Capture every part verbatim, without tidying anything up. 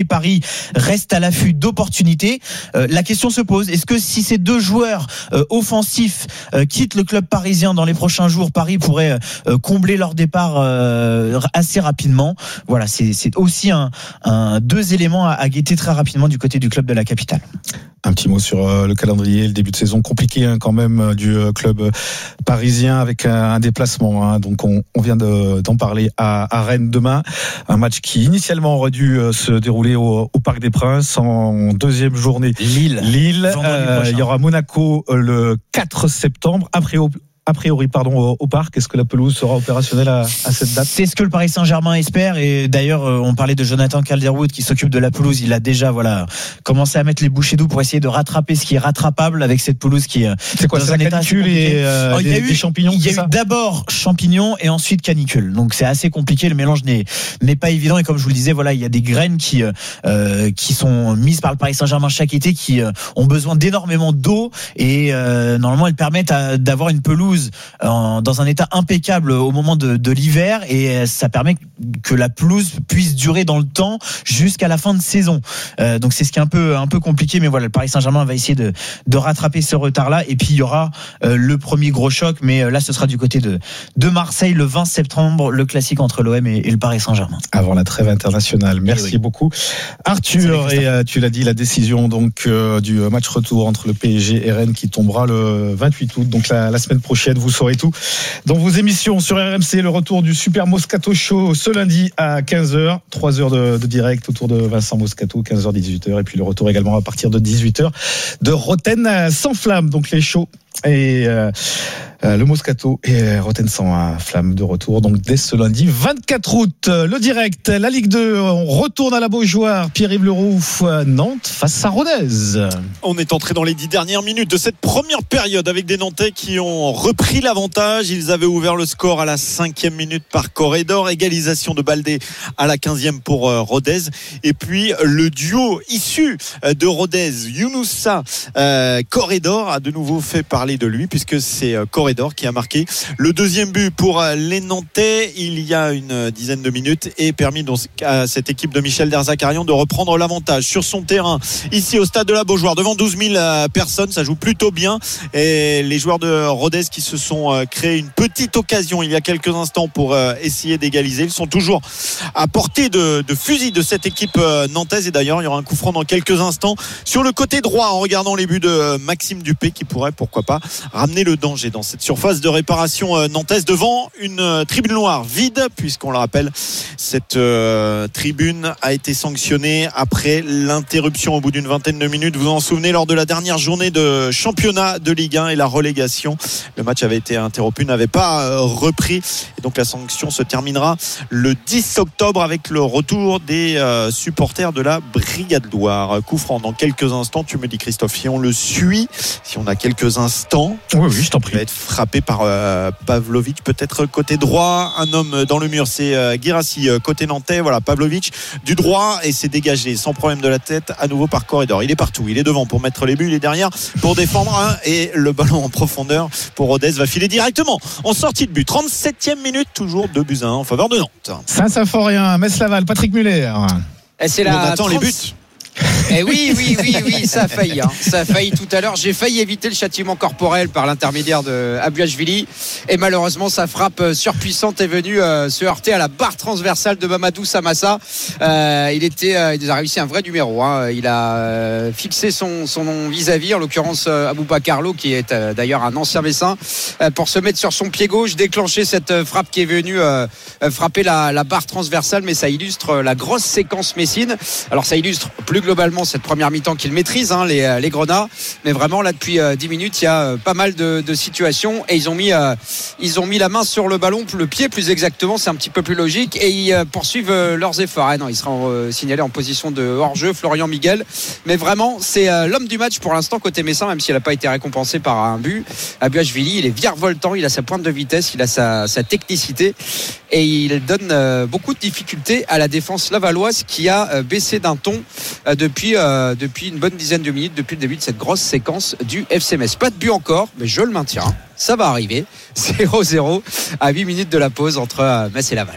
Paris reste à l'affût d'opportunités. Euh, la question se pose, est-ce que si ces deux joueurs euh, offensifs euh, quittent le club parisien dans les prochains jours, Paris pourrait euh, combler leur départ euh, assez rapidement. Voilà, c'est, c'est aussi un, un, deux éléments à, à guetter très rapidement du côté du club de la capitale. Un petit mot sur euh, le calendrier, le début de saison compliqué hein, quand même euh, du euh, club euh, parisien avec un, un déplacement. Hein, donc on, on vient de, d'en parler à, à Rennes demain. Un match qui initialement aurait dû euh, se dérouler au, au Parc des Princes en deuxième journée. Lille. Lille. Euh, il y aura Monaco euh, le quatre septembre. Après au A priori, pardon, au, au parc, est-ce que la pelouse sera opérationnelle à, à cette date ? C'est ce que le Paris Saint-Germain espère. Et d'ailleurs, on parlait de Jonathan Calderwood qui s'occupe de la pelouse. Il a déjà, voilà, commencé à mettre les bouchées doubles pour essayer de rattraper ce qui est rattrapable avec cette pelouse qui est. C'est quoi, c'est la canicule et euh, Alors, des, il y a eu, des champignons. Il y a c'est eu ça d'abord champignons et ensuite canicule. Donc c'est assez compliqué. Le mélange n'est n'est pas évident. Et comme je vous le disais, voilà, il y a des graines qui euh, qui sont mises par le Paris Saint-Germain chaque été qui euh, ont besoin d'énormément d'eau et euh, normalement elles permettent à, d'avoir une pelouse en dans un état impeccable au moment de, de l'hiver et ça permet que la pelouse puisse durer dans le temps jusqu'à la fin de saison. Euh, donc c'est ce qui est un peu un peu compliqué, mais voilà, le Paris Saint-Germain va essayer de de rattraper ce retard-là. Et puis il y aura euh, le premier gros choc, mais euh, là ce sera du côté de de Marseille le vingt septembre, le classique entre l'O M et, et le Paris Saint-Germain. Avant la trêve internationale. Merci oui. beaucoup, Arthur. Et euh, tu l'as dit, la décision donc euh, du match retour entre le P S G et Rennes qui tombera le vingt-huit août. Donc la, la semaine prochaine, vous saurez tout. Dans vos émissions sur R M C, le retour du Super Moscato Show ce lundi à quinze heures, trois heures de, de direct autour de Vincent Moscato, quinze heures dix-huit heures, et puis le retour également à partir de dix-huit heures de Roten sans flamme, donc les shows et euh, euh, le Moscato et Roten sans flamme de retour donc dès ce lundi vingt-quatre août. Le direct, la Ligue deux, on retourne à la Beaujoire. Pierre-Yves Leroux, Nantes face à Rodez. On est entré dans les dix dernières minutes de cette première période avec des Nantais qui ont repris l'avantage. Ils avaient ouvert le score à la cinquième minute par Corredor, égalisation de Baldé à la quinzième pour Rodez, et puis le duo issu de Rodez, Younoussa euh, Corredor, a de nouveau fait parler de lui puisque c'est Corredor qui a marqué le deuxième but pour les Nantais il y a une dizaine de minutes et permis donc à cette équipe de Michel Derzakarian de reprendre l'avantage sur son terrain ici au stade de la Beaujoire devant douze mille personnes. Ça joue plutôt bien et les joueurs de Rodez qui se sont créé une petite occasion il y a quelques instants pour essayer d'égaliser. Ils sont toujours à portée de, de fusil de cette équipe nantaise et d'ailleurs il y aura un coup franc dans quelques instants sur le côté droit en regardant les buts de Maxime Dupé qui pourrait pourquoi pas ramener le danger dans cette surface de réparation nantaise devant une tribune noire vide puisqu'on le rappelle cette euh, tribune a été sanctionnée après l'interruption au bout d'une vingtaine de minutes, vous vous en souvenez, lors de la dernière journée de championnat de Ligue un et la relégation. Le match avait été interrompu, n'avait pas euh, repris et donc la sanction se terminera le dix octobre avec le retour des euh, supporters de la Brigade Loire. Coup franc dans quelques instants, tu me dis Christophe, si on le suit, si on a quelques instants, oui, oui, je t'en prie. Il va être frappé par euh, Pavlovic, peut-être côté droit, un homme dans le mur, c'est euh, Guirassy, euh, côté nantais, voilà, Pavlovic du droit et c'est dégagé sans problème de la tête à nouveau par Corredor. Il est partout, il est devant pour mettre les buts, il est derrière pour défendre hein, et le ballon en profondeur pour Rodez va filer directement en sortie de but. trente-septième minute, toujours deux buts à un en faveur de Nantes. Saint-Symphorien, Metz-Laval, Patrick Muller. Et c'est la On attend trente... les buts. Eh oui, oui, oui, oui, ça a failli. Hein. Ça a failli tout à l'heure. J'ai failli éviter le châtiment corporel par l'intermédiaire de Abouachvili. Et malheureusement, sa frappe surpuissante est venue euh, se heurter à la barre transversale de Mamadou Samassa. Euh, il, était, euh, il a réussi un vrai numéro. Hein. Il a euh, fixé son, son vis-à-vis, en l'occurrence euh, Aboubacar Lo, qui est euh, d'ailleurs un ancien Messin, euh, pour se mettre sur son pied gauche, déclencher cette euh, frappe qui est venue euh, euh, frapper la, la barre transversale. Mais ça illustre euh, la grosse séquence messine. Alors ça illustre plus globalement cette première mi-temps qu'ils maîtrisent hein, les, les Grenats, mais vraiment là depuis euh, dix minutes il y a euh, pas mal de, de situations et ils ont mis euh, ils ont mis la main sur le ballon, le pied plus exactement, c'est un petit peu plus logique et ils euh, poursuivent euh, leurs efforts. Ah non, il sera euh, signalé en position de hors-jeu, Florian Miguel, mais vraiment c'est euh, l'homme du match pour l'instant côté Messin, même s'il n'a pas été récompensé par un but. Abouachvili, il est virevoltant, il a sa pointe de vitesse, il a sa, sa technicité et il donne euh, beaucoup de difficultés à la défense lavalloise qui a euh, baissé d'un ton euh, depuis Euh, depuis une bonne dizaine de minutes, depuis le début de cette grosse séquence du F C Metz. Pas de but encore, mais je le maintiens, ça va arriver. zéro zéro à huit minutes de la pause entre euh, Metz et Laval.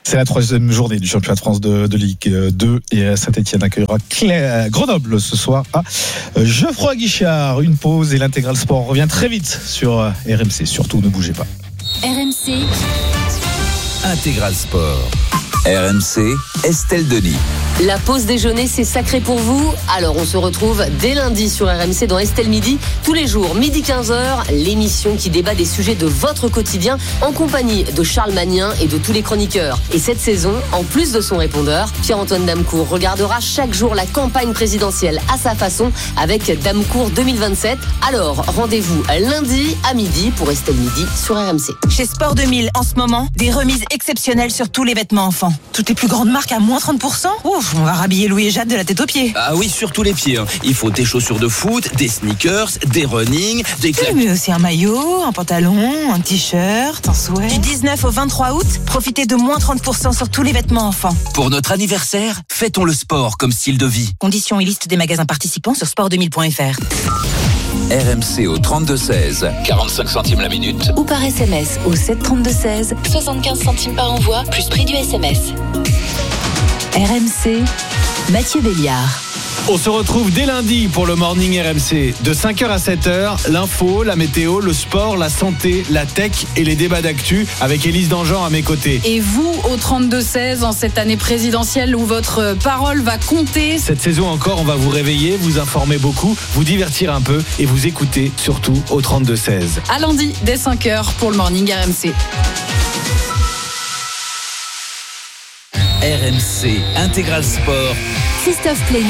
C'est la troisième journée du championnat de France de, de Ligue deux et Saint-Etienne accueillera Claire, Grenoble ce soir à Geoffroy Guichard. Une pause et l'Intégral Sport revient très vite sur R M C. Surtout, ne bougez pas. R M C Intégral Sport. R M C, Estelle Denis. La pause déjeuner, c'est sacré pour vous. Alors on se retrouve dès lundi sur R M C dans Estelle Midi. Tous les jours, midi quinze heures, l'émission qui débat des sujets de votre quotidien en compagnie de Charles Magnin et de tous les chroniqueurs. Et cette saison, en plus de son répondeur, Pierre-Antoine Damecourt regardera chaque jour la campagne présidentielle à sa façon avec Damecourt deux mille vingt-sept. Alors rendez-vous lundi à midi pour Estelle Midi sur R M C. Chez Sport deux mille, en ce moment, des remises exceptionnelles sur tous les vêtements enfants. Toutes les plus grandes marques à moins trente pour cent. Ouf, on va rhabiller Louis et Jade de la tête aux pieds. Ah oui, surtout les pieds. Hein. Il faut des chaussures de foot, des sneakers, des running, des claques. Oui, mais aussi un maillot, un pantalon, un t-shirt, un sweat. Du dix-neuf au vingt-trois août, profitez de moins trente pour cent sur tous les vêtements enfants. Pour notre anniversaire, fêtons le sport comme style de vie. Conditions et liste des magasins participants sur sport deux mille point f r. R M C au trente-deux seize, quarante-cinq centimes la minute. Ou par S M S au sept trente-deux seize, soixante-quinze centimes par envoi, plus prix du S M S. R M C, Mathieu Béliard. On se retrouve dès lundi pour le Morning R M C. De cinq heures à sept heures, l'info, la météo, le sport, la santé, la tech et les débats d'actu avec Élise Dangean à mes côtés. Et vous, au trente-deux seize, en cette année présidentielle où votre parole va compter. Cette saison encore, on va vous réveiller, vous informer beaucoup, vous divertir un peu et vous écouter surtout au trente-deux seize. À lundi, dès cinq heures pour le Morning R M C. R M C Intégral Sport. Christophe Plénier.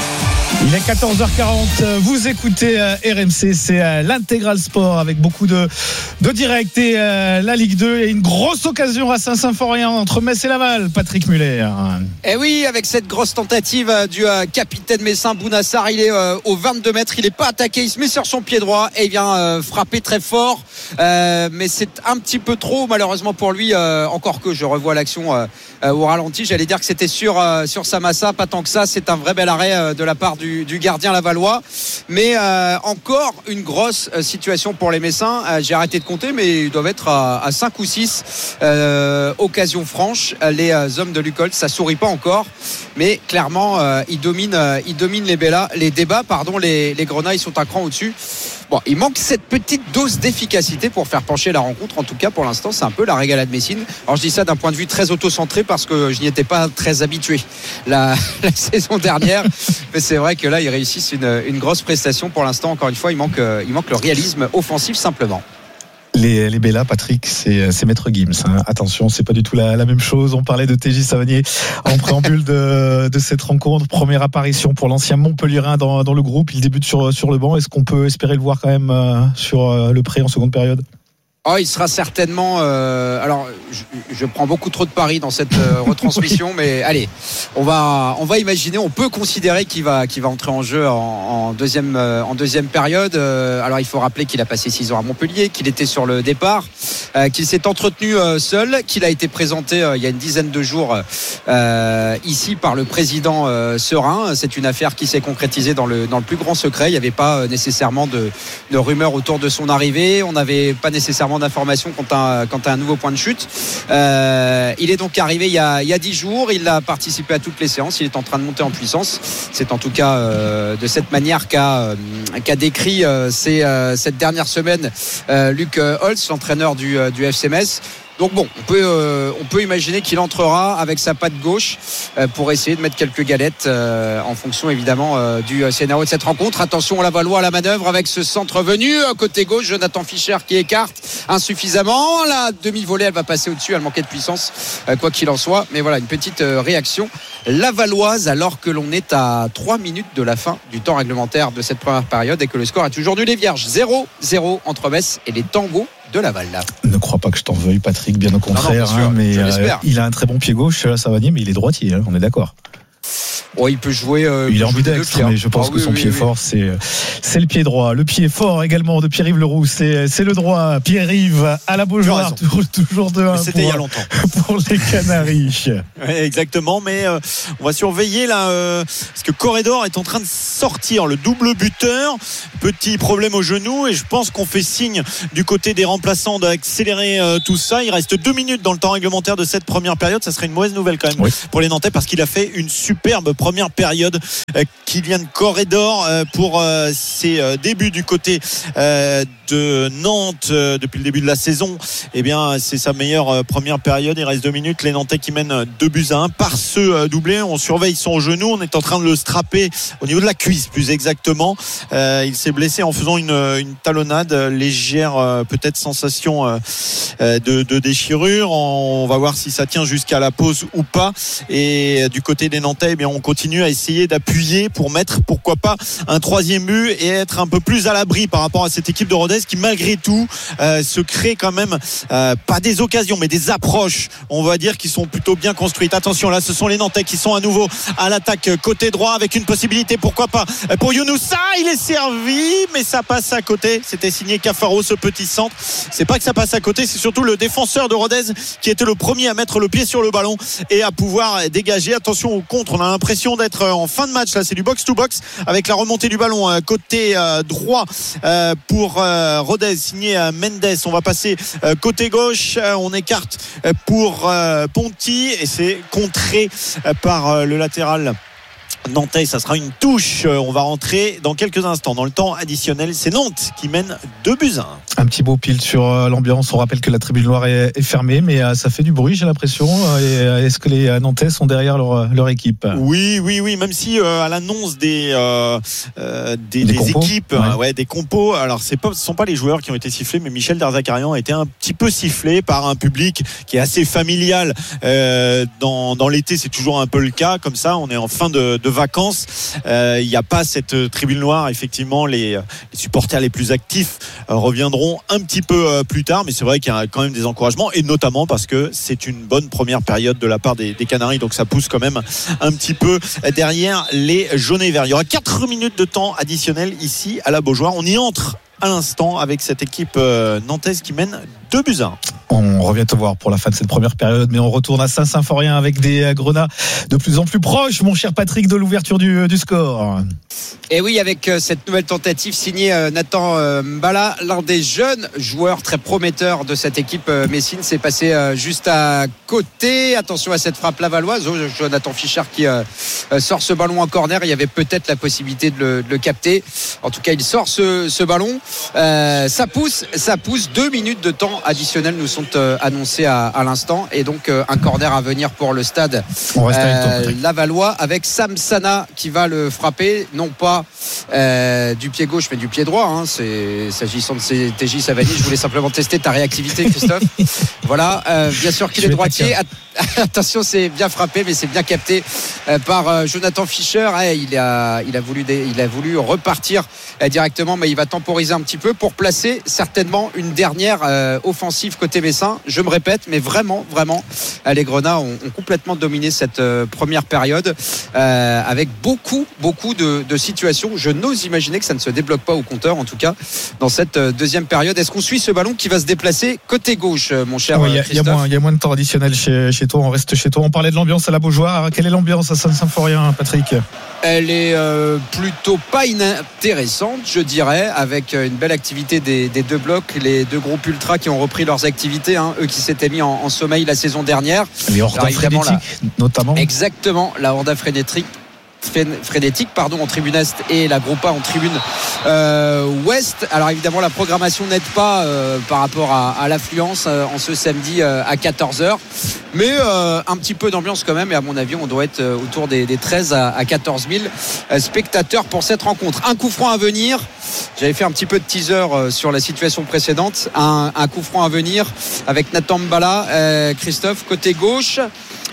Il est quatorze heures quarante, vous écoutez R M C, c'est l'Intégral Sport avec beaucoup de, de direct et euh, la Ligue deux et une grosse occasion à Saint-Symphorien entre Metz et Laval, Patrick Muller. Et oui, avec cette grosse tentative du euh, capitaine messin Bounassar, il est euh, au vingt-deux mètres, il n'est pas attaqué, il se met sur son pied droit et il vient euh, frapper très fort, euh, mais c'est un petit peu trop malheureusement pour lui, euh, encore que je revois l'action euh, euh, au ralenti, j'allais dire que c'était sur, euh, sur Samassa, pas tant que ça, c'est un vrai bel arrêt euh, de la part du Du, du gardien lavallois, mais euh, encore une grosse euh, situation pour les Messins. Euh, j'ai arrêté de compter, mais ils doivent être à, à cinq ou six euh, occasions franches. Les euh, hommes de Lucolt, ça sourit pas encore, mais clairement euh, ils dominent, euh, ils dominent les, béla, les débats. Pardon, les, les Grenailles sont un cran au-dessus. Bon, il manque cette petite dose d'efficacité pour faire pencher la rencontre. En tout cas, pour l'instant, c'est un peu la régalade messine. Alors, je dis ça d'un point de vue très auto-centré parce que je n'y étais pas très habitué la, la saison dernière. Mais c'est vrai que là, ils réussissent une, une grosse prestation. Pour l'instant, encore une fois, il manque, il manque le réalisme offensif simplement. Les, les Bellas, Patrick, c'est, c'est Maître Gims. Hein. Attention, c'est pas du tout la, la même chose. On parlait de T J Savanier en préambule de, de cette rencontre. Première apparition pour l'ancien Montpellierin dans, dans le groupe. Il débute sur, sur le banc. Est-ce qu'on peut espérer le voir quand même euh, sur euh, le pré en seconde période ? Oh, il sera certainement. Euh, alors, je, je prends beaucoup trop de paris dans cette euh, retransmission, oui. Mais allez, on va, on va imaginer. On peut considérer qu'il va, qu'il va entrer en jeu en, en deuxième, euh, en deuxième période. Euh, alors, il faut rappeler qu'il a passé six ans à Montpellier, qu'il était sur le départ, euh, qu'il s'est entretenu euh, seul, qu'il a été présenté euh, il y a une dizaine de jours euh, ici par le président euh, Serein. C'est une affaire qui s'est concrétisée dans le, dans le plus grand secret. Il n'y avait pas euh, nécessairement de, de rumeurs autour de son arrivée. On n'avait pas nécessairement d'informations quant à, quant à un nouveau point de chute. Euh, il est donc arrivé il y a il y a dix jours. Il a participé à toutes les séances. Il est en train de monter en puissance. C'est en tout cas euh, de cette manière qu'a euh, qu'a décrit euh, ces, euh, cette dernière semaine euh, Luc Holtz, l'entraîneur du, euh, du F C Metz. Donc bon, on peut, euh, on peut imaginer qu'il entrera avec sa patte gauche euh, pour essayer de mettre quelques galettes euh, en fonction évidemment euh, du scénario de cette rencontre. Attention, Lavallois à la manœuvre avec ce centre venu côté gauche, Jonathan Fischer qui écarte insuffisamment. La demi-volée, elle va passer au-dessus, elle manquait de puissance euh, quoi qu'il en soit. Mais voilà, une petite euh, réaction lavalloise alors que l'on est à trois minutes de la fin du temps réglementaire de cette première période et que le score est toujours nul et vierge. zéro zéro entre Metz et les Tangos de Laval. Là. Ne crois pas que je t'en veuille, Patrick, bien au contraire. Non, non, hein, mais euh, il a un très bon pied gauche, Savanier, mais il est droitier, hein, on est d'accord. Oh, il peut jouer. Euh, il est ambidextre, mais je pense ah, que oui, son oui, pied oui. fort, c'est, c'est le pied droit. Le pied fort également de Pierre-Yves Leroux, c'est, c'est le droit. Pierre-Yves à la Beaujoire, toujours, toujours deux un. C'était pour, il y a longtemps. Pour les Canaries. Ouais, exactement, mais euh, on va surveiller là, euh, parce que Corredor est en train de sortir, le double buteur. Petit problème au genou, et je pense qu'on fait signe du côté des remplaçants d'accélérer euh, tout ça. Il reste deux minutes dans le temps réglementaire de cette première période. Ça serait une mauvaise nouvelle quand même oui. pour les Nantais, parce qu'il a fait une superbe première période. Euh, Kylian Corredor euh, pour euh, ses euh, débuts du côté euh, de Nantes euh, depuis le début de la saison. Eh bien, c'est sa meilleure euh, première période. Il reste deux minutes. Les Nantais qui mènent deux buts à un par ce euh, doublé. On surveille son genou. On est en train de le strapper au niveau de la cuisse, plus exactement. Euh, il s'est blessé en faisant une, une talonnade légère, euh, peut-être sensation euh, de, de déchirure. On va voir si ça tient jusqu'à la pause ou pas. Et du côté des Nantais, eh bien, on continue à essayer d'appuyer pour mettre, pourquoi pas, un troisième but et être un peu plus à l'abri par rapport à cette équipe de Rodez qui, malgré tout, euh, se crée quand même euh, pas des occasions, mais des approches, on va dire, qui sont plutôt bien construites. Attention, là, ce sont les Nantais qui sont à nouveau à l'attaque côté droit avec une possibilité, pourquoi pas, pour Younoussa. Il est servi, mais ça passe à côté. C'était signé Cafaro, ce petit centre. C'est pas que ça passe à côté, c'est surtout le défenseur de Rodez qui était le premier à mettre le pied sur le ballon et à pouvoir dégager. Attention au contre, on a l'impression d'être en fin de match. Là, c'est du box to box avec la remontée du ballon côté droit pour Rodez, signé Mendes. On va passer côté gauche, on écarte pour Ponty et c'est contré par le latéral nantais. Ça sera une touche. On va rentrer dans quelques instants dans le temps additionnel. C'est Nantes qui mène deux buts à un. Un petit beau pile sur l'ambiance. On rappelle que la tribune noire est, est fermée, mais ça fait du bruit, j'ai l'impression. Et est-ce que les Nantais sont derrière leur, leur équipe? Oui, oui, oui. Même si euh, à l'annonce des euh, euh, des, des, des équipes, ouais. Ouais, des compos. Alors, c'est pas, ce sont pas les joueurs qui ont été sifflés, mais Michel Derzakarian a été un petit peu sifflé par un public qui est assez familial. Euh, dans, dans l'été, c'est toujours un peu le cas. Comme ça, on est en fin de, de vacances. Il euh, n'y a pas cette tribune noire. Effectivement, les, les supporters les plus actifs euh, reviendront un petit peu euh, plus tard, mais c'est vrai qu'il y a quand même des encouragements, et notamment parce que c'est une bonne première période de la part des, des Canaries, donc ça pousse quand même un petit peu derrière les jaunes et verts. Il y aura quatre minutes de temps additionnel ici à la Beaujoire. On y entre à l'instant avec cette équipe euh, nantaise qui mène deux buts à un. On revient te voir pour la fin de cette première période, mais on retourne à Saint-Symphorien avec des Grenats de plus en plus proches, mon cher Patrick, de l'ouverture du, du score. Et oui, avec cette nouvelle tentative signée Nathan Mbala, l'un des jeunes joueurs très prometteurs de cette équipe messine, s'est passé juste à côté. Attention à cette frappe lavalloise. Jonathan Fischer qui sort ce ballon en corner. Il y avait peut-être la possibilité de le, de le capter. En tout cas, il sort ce, ce ballon. Euh, ça pousse, ça pousse. Deux minutes de temps additionnel nous sont euh, annoncés à, à l'instant, et donc euh, un corner à venir pour le stade euh, lavallois, avec Sam Sana qui va le frapper, non pas euh, du pied gauche mais du pied droit, hein. C'est, s'agissant de ces T J Savani, je voulais simplement tester ta réactivité, Christophe. Voilà, euh, bien sûr qu'il est droitier. Attention, c'est bien frappé, mais c'est bien capté euh, par euh, Jonathan Fischer. Eh, il, a, il, a voulu dé, il a voulu repartir euh, directement, mais il va temporiser un petit peu pour placer certainement une dernière euh, offensive côté messin. Je me répète, mais vraiment, vraiment, euh, les Grenats ont, ont complètement dominé cette euh, première période euh, avec beaucoup, beaucoup de, de situations. Je n'ose imaginer que ça ne se débloque pas au compteur, en tout cas, dans cette euh, deuxième période. Est-ce qu'on suit ce ballon qui va se déplacer côté gauche, euh, mon cher oui, euh, Christophe? Il y a moins, il y a moins de temps additionnel chez, chez toi. On reste chez toi. On parlait de l'ambiance à la Beaujoire. Quelle est l'ambiance à Saint-Symphorien, Patrick? Elle est euh, plutôt pas inintéressante, je dirais, avec une belle activité des, des deux blocs, les deux groupes ultras qui ont repris leurs activités, hein, eux qui s'étaient mis en, en sommeil la saison dernière. Les hordas frénétiques, la... notamment. Exactement, la horda frénétique. frénétique pardon en tribune Est et la Groupa en tribune euh, Ouest. Alors évidemment la programmation n'aide pas euh, par rapport à, à l'affluence euh, en ce samedi euh, à quatorze heures, mais euh, un petit peu d'ambiance quand même, et à mon avis on doit être euh, autour des, des treize à quatorze mille euh, spectateurs pour cette rencontre. Un coup franc à venir. J'avais fait un petit peu de teaser euh, sur la situation précédente. Un, un coup franc à venir avec Nathan Mbala, euh, Christophe, côté gauche.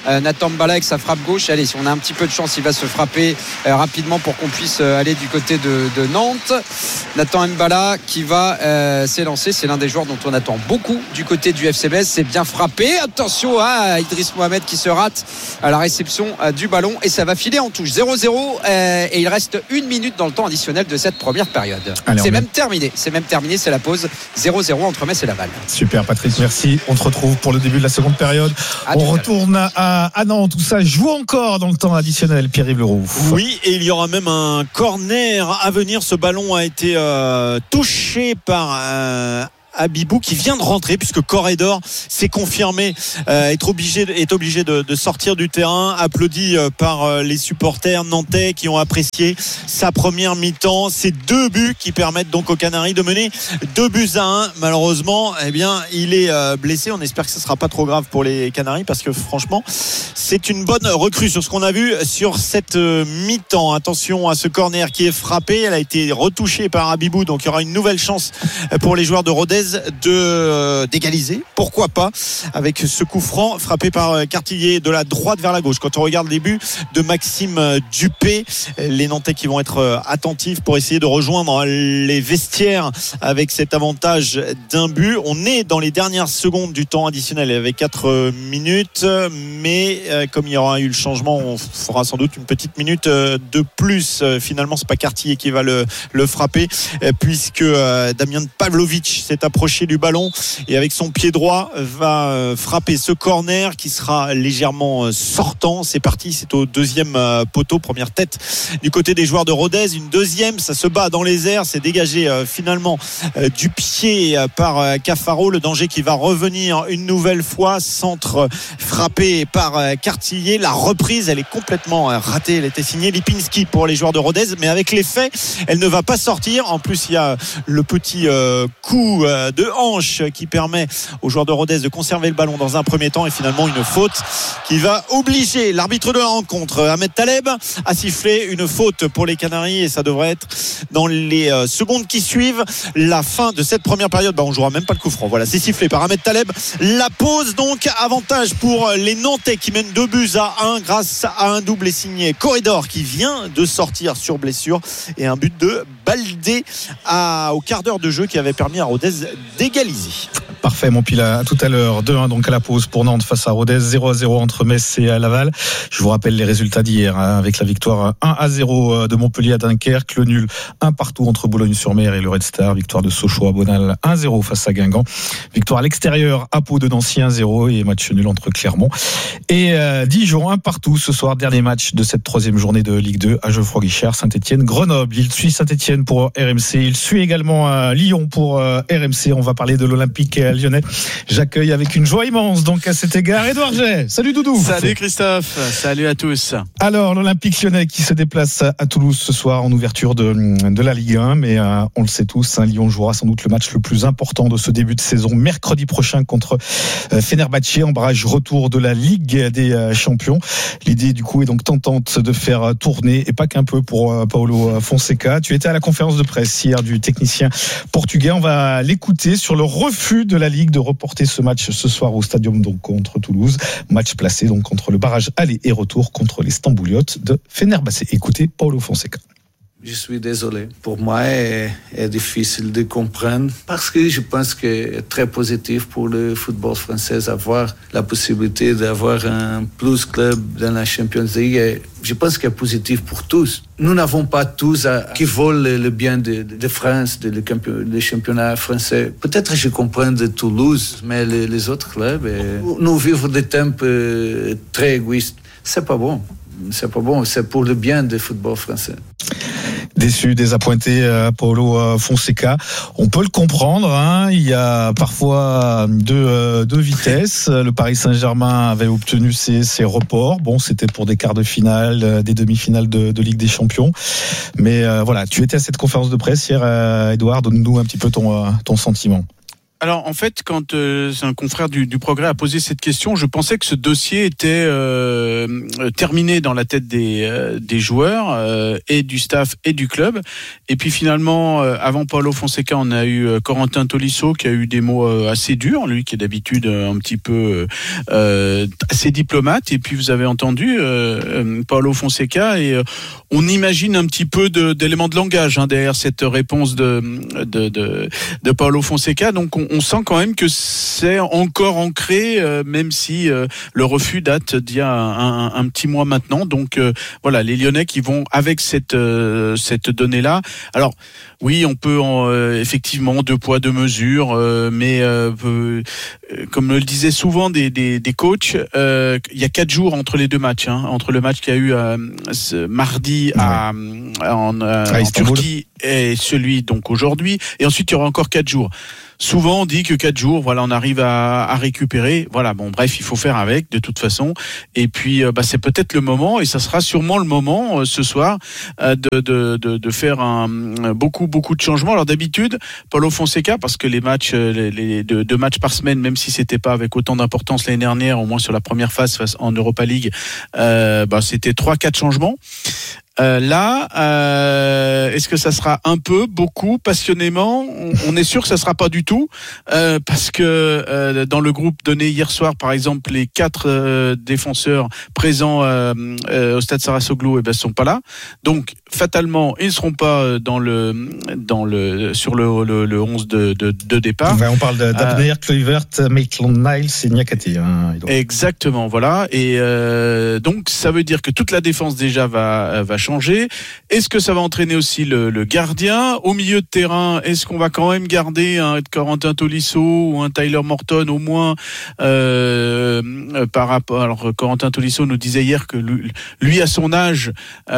euh, Nathan Mbala avec sa frappe gauche. Allez, si on a un petit peu de chance, il va se frapper euh, rapidement pour qu'on puisse euh, aller du côté de, de Nantes. Nathan Mbala qui va euh, s'élancer, c'est l'un des joueurs dont on attend beaucoup du côté du F C Metz. C'est bien frappé, attention à Idriss Mohamed qui se rate à la réception euh, du ballon et ça va filer en touche. Zéro zéro euh, et il reste une minute dans le temps additionnel de cette première période. Allez, c'est même est... terminé, c'est même terminé, c'est la pause. Zéro zéro entre Metz et Laval. Super Patrick, merci. On te retrouve pour le début de la seconde période. À on retourne à, à Nantes, tout ça joue encore dans le temps additionnel. Pierre-Yves Leroux. Oui, et il y aura même un corner à venir. Ce ballon a été euh, touché par euh, Abibou qui vient de rentrer puisque Corredor s'est confirmé euh, être obligé, est obligé de, de sortir du terrain, applaudi euh, par euh, les supporters nantais qui ont apprécié sa première mi-temps. Ces deux buts qui permettent donc aux Canaries de mener deux buts à un. Malheureusement, eh bien, il est euh, blessé. On espère que ce ne sera pas trop grave pour les Canaries parce que franchement, c'est une bonne recrue sur ce qu'on a vu sur cette euh, mi-temps. Attention à ce corner qui est frappé. Elle a été retouchée par Abibou, donc il y aura une nouvelle chance pour les joueurs de Rodez de euh, d'égaliser, pourquoi pas, avec ce coup franc frappé par euh, Cartillier de la droite vers la gauche. Quand on regarde les buts de Maxime euh, Dupé, les Nantais qui vont être euh, attentifs pour essayer de rejoindre les vestiaires avec cet avantage d'un but. On est dans les dernières secondes du temps additionnel avec quatre euh, minutes, mais euh, comme il y aura eu le changement, on fera sans doute une petite minute euh, de plus. Euh, finalement, c'est pas Cartillier qui va le, le frapper, euh, puisque euh, Damien Pavlovic s'est approché du ballon et avec son pied droit va frapper ce corner qui sera légèrement sortant. C'est parti, c'est au deuxième poteau, première tête du côté des joueurs de Rodez. Une deuxième, ça se bat dans les airs, c'est dégagé finalement du pied par Cafaro. Le danger qui va revenir une nouvelle fois, centre frappé par Cartillier. La reprise, elle est complètement ratée, elle était signée Lipinski pour les joueurs de Rodez, mais avec les faits, elle ne va pas sortir. En plus, il y a le petit coup de hanche qui permet aux joueurs de Rodez de conserver le ballon dans un premier temps et finalement une faute qui va obliger l'arbitre de la rencontre, Ahmed Taleb, à siffler une faute pour les Canaries et ça devrait être dans les secondes qui suivent la fin de cette première période. Bah, on jouera même pas le coup franc. Voilà, c'est sifflé par Ahmed Taleb. La pause donc, avantage pour les Nantais qui mènent deux buts à un grâce à un doublé signé Corridor qui vient de sortir sur blessure et un but de Baldé à, au quart d'heure de jeu qui avait permis à Rodez d'égaliser. Parfait mon pile, à tout à l'heure. deux un donc à la pause pour Nantes face à Rodez, zéro à zéro entre Metz et Laval. Je vous rappelle les résultats d'hier, hein, avec la victoire un à zéro de Montpellier à Dunkerque, le nul un partout entre Boulogne-sur-Mer et le Red Star, victoire de Sochaux à Bonal un zéro face à Guingamp, victoire à l'extérieur à Pau de Nancy un zéro et match nul entre Clermont et euh, Dijon un partout ce soir. Dernier match de cette troisième journée de Ligue deux à Geoffroy-Guichard, Saint-Etienne, Grenoble. Il suit Saint-Etienne pour R M C, il suit également euh, Lyon pour euh, R M C. On va parler de l'Olympique lyonnais. J'accueille avec une joie immense donc à cet égard Édouard Jet. Salut Doudou. Salut Christophe, salut à tous. Alors l'Olympique lyonnais qui se déplace à Toulouse ce soir en ouverture de, de la Ligue un, mais euh, on le sait tous, hein, Lyon jouera sans doute le match le plus important de ce début de saison mercredi prochain contre euh, Fenerbahçe en barrage retour de la Ligue des euh, Champions. L'idée du coup est donc tentante de faire tourner et pas qu'un peu pour euh, Paulo Fonseca. Tu étais à la conférence de presse hier du technicien portugais. On va l'écouter sur le refus de la Ligue de reporter ce match ce soir au Stadium donc contre Toulouse. Match placé donc contre le barrage aller et retour contre les Stambouliotes de Fenerbahçe. Écoutez Paulo Fonseca. Je suis désolé. Pour moi, c'est est difficile de comprendre parce que je pense que c'est très positif pour le football français avoir la possibilité d'avoir un plus club dans la Champions League. Et je pense que c'est positif pour tous. Nous n'avons pas tous à, qui veulent le bien de, de France, de le, campion, le championnat français. Peut-être je comprends de Toulouse, mais les, les autres clubs, nous vivons des temps très égoïstes. C'est pas bon. C'est pas bon. C'est pour le bien du football français. Déçu, désappointé, euh, Paulo Fonseca. On peut le comprendre, hein. Il y a parfois deux, euh, deux vitesses. Le Paris Saint-Germain avait obtenu ses, ses reports. Bon, c'était pour des quarts de finale, euh, des demi-finales de, de Ligue des Champions. Mais euh, voilà, tu étais à cette conférence de presse hier, euh, Edouard. Donne-nous un petit peu ton, euh, ton sentiment. Alors en fait, quand euh, un confrère du, du Progrès a posé cette question, je pensais que ce dossier était euh, terminé dans la tête des, euh, des joueurs euh, et du staff et du club. Et puis finalement, euh, avant Paulo Fonseca, on a eu euh, Corentin Tolisso qui a eu des mots euh, assez durs, lui qui est d'habitude euh, un petit peu euh, assez diplomate. Et puis vous avez entendu euh, euh, Paulo Fonseca et euh, on imagine un petit peu de, d'éléments de langage hein, derrière cette réponse de, de, de, de Paulo Fonseca. Donc on, on sent quand même que c'est encore ancré, euh, même si euh, le refus date d'il y a un, un, un petit mois maintenant. Donc euh, voilà, les Lyonnais qui vont avec cette euh, cette donnée-là. Alors oui, on peut en, euh, effectivement deux poids deux mesures, euh, mais euh, euh, comme le disaient souvent des des, des coachs, euh, il y a quatre jours entre les deux matchs, hein, entre le match qu'il y a eu euh, ce mardi à, ouais. en, euh, en Turquie et celui donc aujourd'hui, et ensuite il y aura encore quatre jours. Souvent on dit que quatre jours, voilà, on arrive à, à récupérer. Voilà, bon, bref, il faut faire avec de toute façon. Et puis, euh, bah, c'est peut-être le moment, et ça sera sûrement le moment euh, ce soir euh, de, de, de, de faire un, beaucoup, beaucoup de changements. Alors d'habitude, Paulo Fonseca, parce que les matchs, les, les deux, deux matchs par semaine, même si c'était pas avec autant d'importance l'année dernière, au moins sur la première phase face en Europa League, euh, bah, c'était trois, quatre changements. Euh, là, euh, est-ce que ça sera un peu, beaucoup, passionnément? on, on est sûr que ça sera pas du tout, euh, parce que euh, dans le groupe donné hier soir, par exemple, les quatre euh, défenseurs présents euh, euh, au Stade Sarasoglou, eh ben, sont pas là. Donc, fatalement, ils ne seront pas dans le, dans le, sur le, le, le onze de, de, de départ. Ouais, on parle d'Abner, euh, Kluivert, Maitland-Niles et Niakhaté. Hein, exactement, voilà. Et euh, donc, ça veut dire que toute la défense déjà va, va changer. Est-ce que ça va entraîner aussi le, le gardien au milieu de terrain? Est-ce qu'on va quand même garder un Corentin Tolisso ou un Tyler Morton au moins euh, par rapport? Alors Corentin Tolisso nous disait hier que lui, lui à son âge,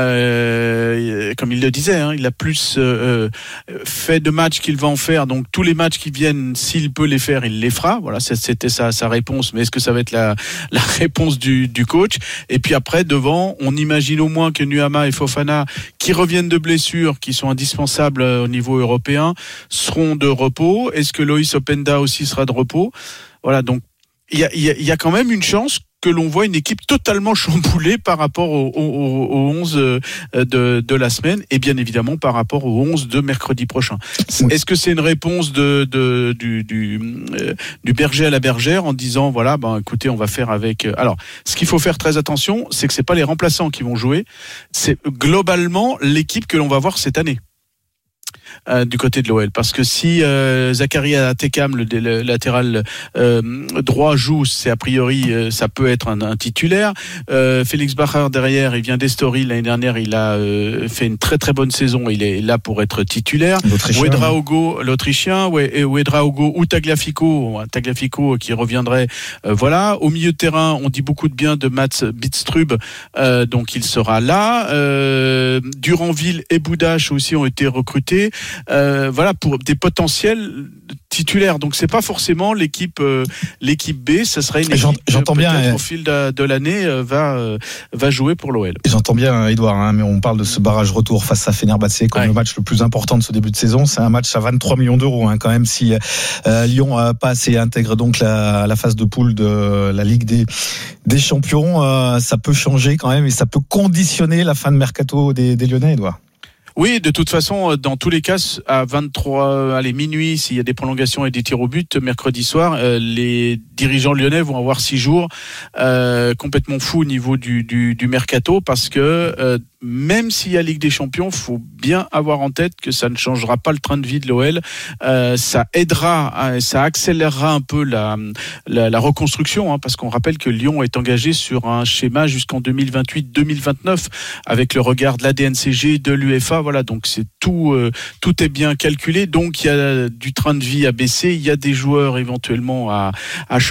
euh, comme il le disait, hein, il a plus euh, fait de matchs qu'il va en faire. Donc tous les matchs qui viennent, s'il peut les faire, il les fera. Voilà, c'était sa, sa réponse. Mais est-ce que ça va être la, la réponse du, du coach? Et puis après devant, on imagine au moins que Nuama et Fofana, qui reviennent de blessures, qui sont indispensables au niveau européen, seront de repos. Est-ce que Loïs Openda aussi sera de repos? Voilà, donc il y a, y, a, y a quand même une chance que l'on voit une équipe totalement chamboulée par rapport au, au, au onze de, de la semaine et bien évidemment par rapport au onze de mercredi prochain. Est-ce que c'est une réponse de, de, du, du, euh, du berger à la bergère en disant voilà, ben, écoutez, on va faire avec... Alors, ce qu'il faut faire très attention, c'est que c'est pas les remplaçants qui vont jouer, c'est globalement l'équipe que l'on va voir cette année. Euh, du côté de l'O L, parce que si euh, Zakaria Tekam, le, le latéral euh, droit, joue, c'est a priori euh, ça peut être un, un titulaire. euh, Félix Bacher derrière, il vient d'Estoril l'année dernière, il a euh, fait une très très bonne saison, il est là pour être titulaire. Ouedraogo, l'Autrichien, Ouedraogo ou Tagliafico, Tagliafico qui reviendrait, euh, voilà. Au milieu de terrain, on dit beaucoup de bien de Mats Bidstrup, euh, donc il sera là. euh, Duranville et Boudache aussi ont été recrutés. Euh, voilà, pour des potentiels titulaires. Donc c'est pas forcément l'équipe euh, l'équipe B, ça serait une équipe j'entends bien peut-être, euh, au fil de, de l'année euh, va euh, va jouer pour l'O L. J'entends bien Edouard, hein, mais on parle de ce barrage retour face à Fenerbahçe comme ouais. le match le plus important de ce début de saison. C'est un match à vingt-trois millions d'euros hein, quand même si euh, Lyon a pas assez intègre donc la, la phase de poule de la Ligue des des Champions. Euh, ça peut changer quand même et ça peut conditionner la fin de mercato des, des Lyonnais, Edouard. Oui, de toute façon, dans tous les cas, à vingt-trois, allez, minuit, s'il y a des prolongations et des tirs au but, mercredi soir, euh, les dirigeants lyonnais vont avoir six jours euh, complètement fous au niveau du, du, du mercato, parce que euh, même s'il y a Ligue des Champions, faut bien avoir en tête que ça ne changera pas le train de vie de l'O L. Euh, ça aidera, ça accélérera un peu la, la, la reconstruction, hein, parce qu'on rappelle que Lyon est engagé sur un schéma jusqu'en deux mille vingt-huit deux mille vingt-neuf, avec le regard de la D N C G, de l'UEFA. Voilà, donc c'est tout, euh, tout est bien calculé. Donc il y a du train de vie à baisser, il y a des joueurs éventuellement à, à changer.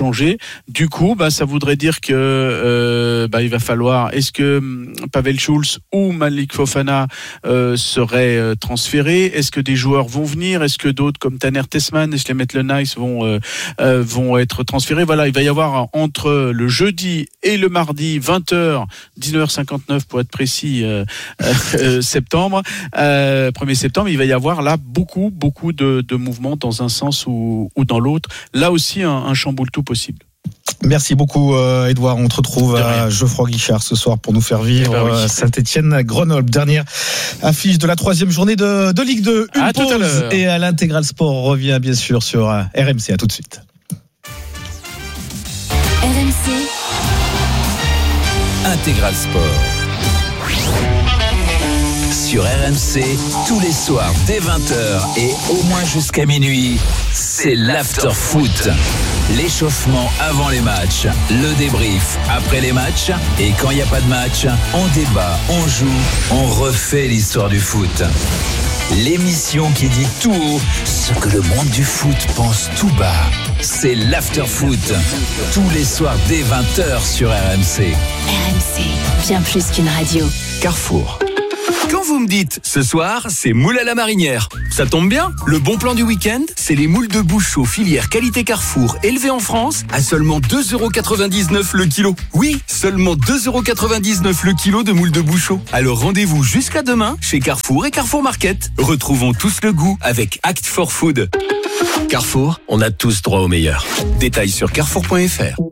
changer. Du coup, bah, ça voudrait dire que euh, bah, il va falloir. Est-ce que Pavel Schulz ou Malik Fofana euh, seraient euh, transférés? Est-ce que des joueurs vont venir? Est-ce que d'autres comme Tanner Tessman et Schlemet Nice vont euh, euh, vont être transférés? Voilà, il va y avoir entre le jeudi et le mardi vingt heures, dix-neuf heures cinquante-neuf pour être précis, euh, euh, septembre, euh, premier septembre, il va y avoir là beaucoup beaucoup de, de mouvements dans un sens ou, ou dans l'autre. Là aussi un, un chamboule-tout possible. Merci beaucoup euh, Edouard, on te retrouve à Geoffroy Guichard ce soir pour nous faire vivre eh ben oui. Saint-Etienne à Grenoble, dernière affiche de la troisième journée de, de Ligue deux. Une à pause tout à l'heure. Et à l'Intégral Sport revient bien sûr sur R M C, à tout de suite. R M C Intégral Sport sur R M C, tous les soirs dès vingt heures et au moins jusqu'à minuit, c'est l'after foot. L'échauffement avant les matchs, le débrief après les matchs, et quand il n'y a pas de match, on débat, on joue, on refait l'histoire du foot. L'émission qui dit tout haut ce que le monde du foot pense tout bas. C'est l'after foot, tous les soirs dès vingt heures sur R M C. R M C, bien plus qu'une radio. Carrefour. Quand vous me dites ce soir, c'est moule à la marinière, ça tombe bien. Le bon plan du week-end, c'est les moules de Bouchot filière qualité Carrefour élevées en France à seulement deux euros quatre-vingt-dix-neuf le kilo. Oui, seulement deux euros quatre-vingt-dix-neuf le kilo de moules de Bouchot. Alors rendez-vous jusqu'à demain chez Carrefour et Carrefour Market. Retrouvons tous le goût avec Act for Food. Carrefour, on a tous droit au meilleur. Détails sur carrefour point f r.